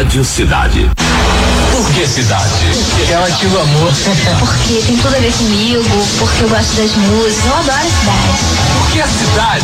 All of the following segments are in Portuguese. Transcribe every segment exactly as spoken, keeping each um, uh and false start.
Rádio Cidade. Por que Cidade? É um antigo amor. Porque tem tudo a ver comigo, porque eu gosto das músicas, eu adoro a cidade. Porque a cidade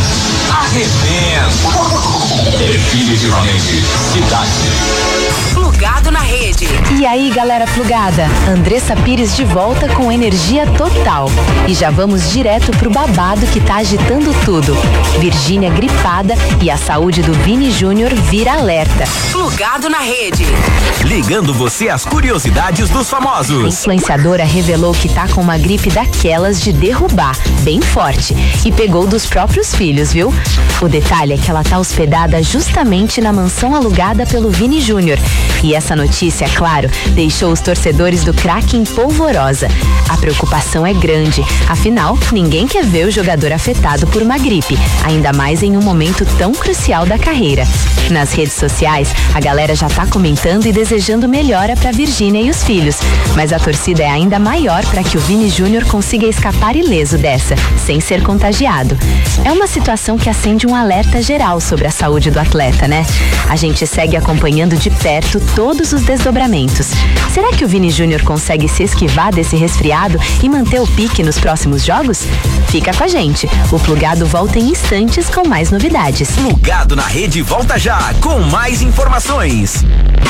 arrebenta. Definitivamente Cidade. Plugado na rede. E aí, galera plugada? Andressa Pires de volta com energia total. E já vamos direto pro babado que tá agitando tudo. Virgínia gripada e a saúde do Vini Júnior vira alerta. Plugado na rede. Ligando você às curiosidades dos famosos. A influenciadora revelou que tá com uma gripe daquelas de derrubar, bem forte. E pegou dos próprios filhos, viu? O detalhe é que ela tá hospedada justamente na mansão alugada pelo Vini Júnior. E essa notícia, claro, deixou os torcedores do craque em polvorosa. A preocupação é grande, afinal, ninguém quer ver o jogador afetado por uma gripe, ainda mais em um momento tão crucial da carreira. Nas redes sociais, a galera já tá comentando e desejando melhora para Virgínia e os filhos, mas a torcida é ainda maior para que o Vini Júnior consiga escapar ileso dessa, sem ser contagiado. É uma situação que acende um alerta geral sobre a saúde do atleta, né? A gente segue acompanhando de perto todos os desdobramentos. Será que o Vini Júnior consegue se esquivar desse resfriado e manter o pique nos próximos jogos? Fica com a gente. O Plugado volta em instantes com mais novidades. Plugado na rede volta já com mais informações.